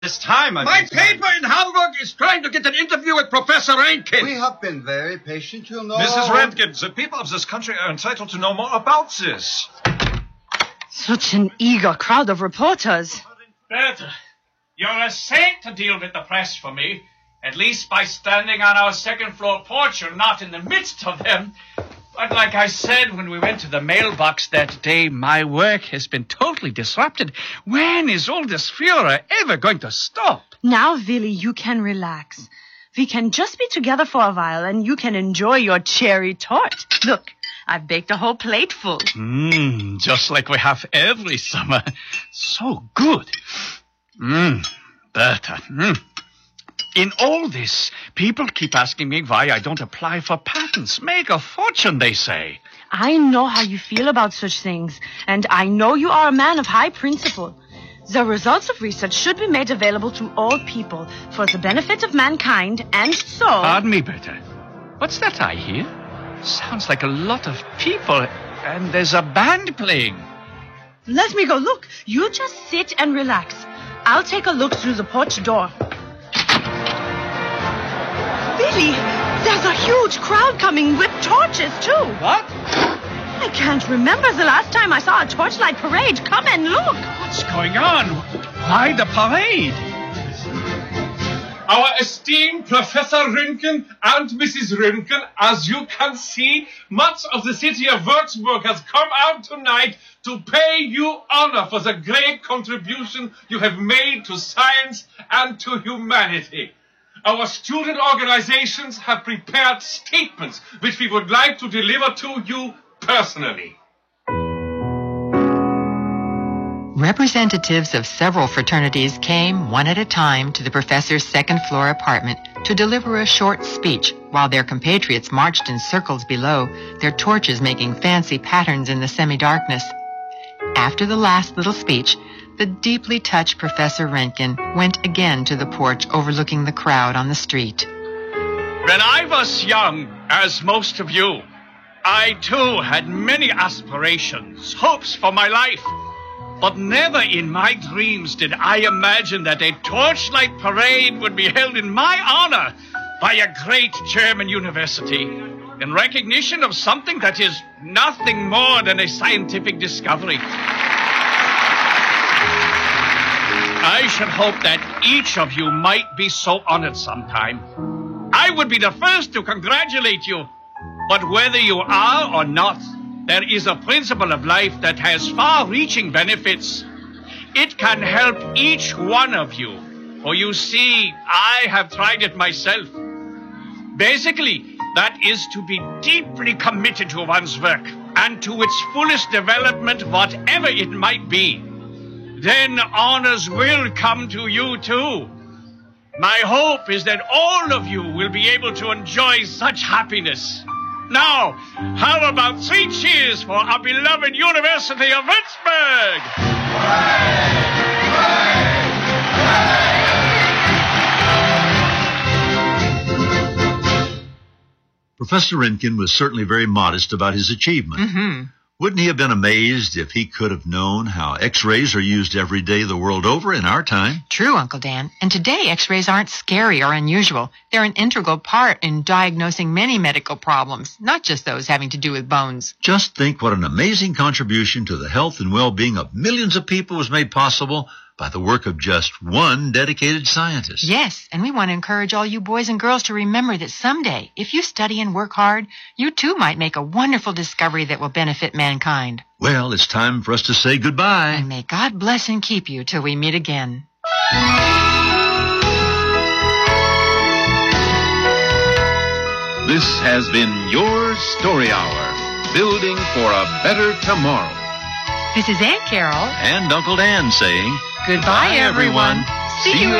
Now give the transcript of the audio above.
This time, My paper in Hamburg is trying to get an interview with Professor Röntgen. We have been very patient, you know. Mrs. Röntgen, the people of this country are entitled to know more about this. Such an eager crowd of reporters. Bertha, you're a saint to deal with the press for me. At least by standing on our second-floor porch, you're not in the midst of them. But like I said when we went to the mailbox that day, my work has been totally disrupted. When is all this furor ever going to stop? Now, Willy, you can relax. We can just be together for a while, and you can enjoy your cherry tart. Look, I've baked a whole plate full. Just like we have every summer. So good. Bertha, In all this, people keep asking me why I don't apply for patents. Make a fortune, they say. I know how you feel about such things, and I know you are a man of high principle. The results of research should be made available to all people for the benefit of mankind, and so... Pardon me, Bertha. What's that I hear? Sounds like a lot of people, and there's a band playing. Let me go look. You just sit and relax. I'll take a look through the porch door. Billy, there's a huge crowd coming with torches, too. What? I can't remember the last time I saw a torchlight parade. Come and look. What's going on? Why the parade? Our esteemed Professor Röntgen and Mrs. Röntgen, as you can see, much of the city of Würzburg has come out tonight to pay you honor for the great contribution you have made to science and to humanity. Our student organizations have prepared statements which we would like to deliver to you personally. Representatives of several fraternities came one at a time to the professor's second-floor apartment to deliver a short speech while their compatriots marched in circles below, their torches making fancy patterns in the semi-darkness. After the last little speech, the deeply touched Professor Röntgen went again to the porch overlooking the crowd on the street. When I was young, as most of you, I too had many aspirations, hopes for my life. But never in my dreams did I imagine that a torchlight parade would be held in my honor by a great German university in recognition of something that is nothing more than a scientific discovery. I should hope that each of you might be so honored sometime. I would be the first to congratulate you, but whether you are or not, there is a principle of life that has far-reaching benefits. It can help each one of you. For you see, I have tried it myself. Basically, that is to be deeply committed to one's work and to its fullest development, whatever it might be. Then honors will come to you too. My hope is that all of you will be able to enjoy such happiness. Now, how about 3 cheers for our beloved University of Würzburg? Professor Röntgen was certainly very modest about his achievement. Mm-hmm. Wouldn't he have been amazed if he could have known how X-rays are used every day the world over in our time? True, Uncle Dan. And today, X-rays aren't scary or unusual. They're an integral part in diagnosing many medical problems, not just those having to do with bones. Just think what an amazing contribution to the health and well-being of millions of people was made possible by the work of just one dedicated scientist. Yes, and we want to encourage all you boys and girls to remember that someday, if you study and work hard, you too might make a wonderful discovery that will benefit mankind. Well, it's time for us to say goodbye. And may God bless and keep you till we meet again. This has been your Story Hour, building for a better tomorrow. This is Aunt Carol. And Uncle Dan saying, Goodbye, everyone. See you